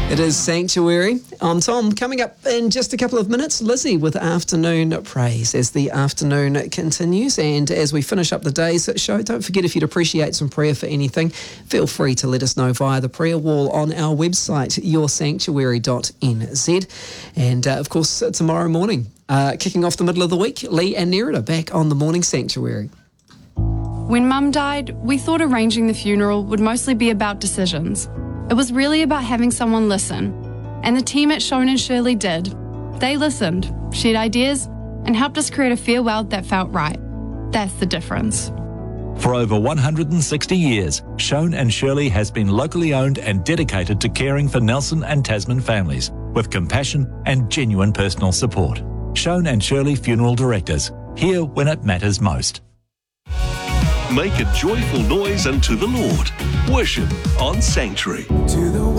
It is Sanctuary on Tom. Coming up in just a couple of minutes, Lizzie with Afternoon Praise as the afternoon continues. And as we finish up the day's show, don't forget, if you'd appreciate some prayer for anything, feel free to let us know via the prayer wall on our website, yoursanctuary.nz. And of course, tomorrow morning, kicking off the middle of the week, Lee and Nerida back on the Morning Sanctuary. When Mum died, we thought arranging the funeral would mostly be about decisions. It was really about having someone listen. And the team at Shone and Shirley did. They listened, shared ideas, and helped us create a farewell that felt right. That's the difference. For over 160 years, Shone and Shirley has been locally owned and dedicated to caring for Nelson and Tasman families with compassion and genuine personal support. Shone and Shirley Funeral Directors, here when it matters most. Make a joyful noise unto the Lord. Worship on Sanctuary.